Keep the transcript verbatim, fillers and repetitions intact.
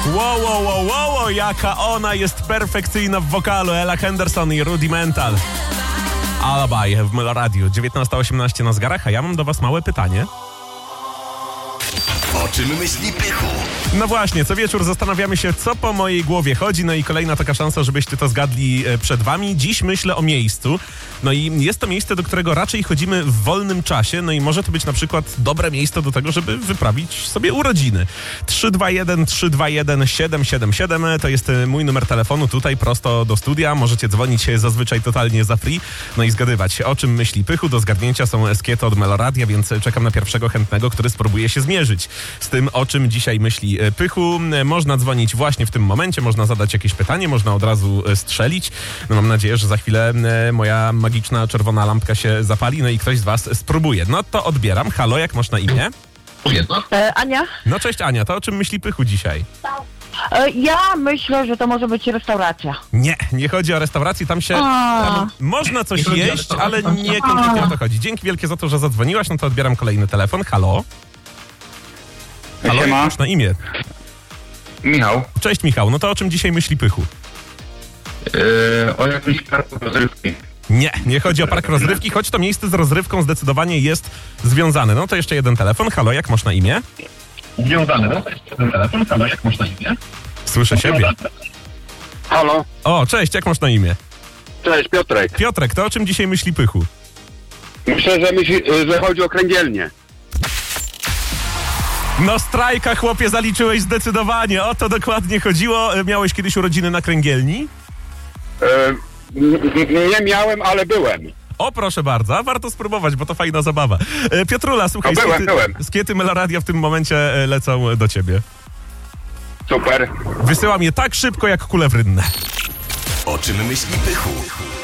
Wow, wow, wow, wow, jaka ona jest perfekcyjna w wokalu. Ella Henderson i Rudimental. Alibi w Melo Radio. dziewiętnasta osiemnaście na zegarach, a ja mam do was małe pytanie. O czym myśli Pychu? No właśnie, co wieczór zastanawiamy się, co po mojej głowie chodzi, no i kolejna taka szansa, żebyście to zgadli przed wami. Dziś myślę o miejscu, no i jest to miejsce, do którego raczej chodzimy w wolnym czasie, no i może to być na przykład dobre miejsce do tego, żeby wyprawić sobie urodziny. trzy dwa jeden trzy dwa jeden siedem siedem siedem to jest mój numer telefonu, tutaj prosto do studia, możecie dzwonić zazwyczaj totalnie za free, no i zgadywać, o czym myśli Pychu. Do zgadnięcia są eskiety od Meloradia, więc czekam na pierwszego chętnego, który spróbuje się zmierzyć z tym, o czym dzisiaj myśli Pychu. Można dzwonić właśnie w tym momencie, można zadać jakieś pytanie, można od razu strzelić. No mam nadzieję, że za chwilę moja magiczna czerwona lampka się zapali, no i ktoś z was spróbuje. No to odbieram. Halo, jak masz na imię? E, Ania? No cześć Ania, to o czym myśli Pychu dzisiaj? E, ja myślę, że to może być restauracja. Nie, nie chodzi o restaurację, tam się... Tam można coś jeść, ale nie konkretnie o to chodzi. Dzięki wielkie za to, że zadzwoniłaś, no to odbieram kolejny telefon. Halo? Halo, jak masz na imię? Michał. Cześć Michał, no to o czym dzisiaj myśli Pychu? Yy, o jakimś parku rozrywki. Nie, nie chodzi o park rozrywki, choć to miejsce z rozrywką zdecydowanie jest związane. No to jeszcze jeden telefon. Halo, jak masz na imię? Związane, no to jest jeden telefon. Halo, jak masz na imię? Słyszę siebie. Halo. O, cześć, jak masz na imię? Cześć, Piotrek. Piotrek, to o czym dzisiaj myśli Pychu? Myślę, że, myśli, że chodzi o kręgielnię. No strajka, chłopie, zaliczyłeś zdecydowanie. O to dokładnie chodziło. Miałeś kiedyś urodziny na kręgielni? Yy, nie miałem, ale byłem. O, proszę bardzo, warto spróbować, bo to fajna zabawa. Piotrula, słuchaj, no, byłem, skiety, byłem. skiety Meloradia w tym momencie lecą do ciebie. Super. Wysyłam je tak szybko, jak kule w rynne. O czym myśli Pychu?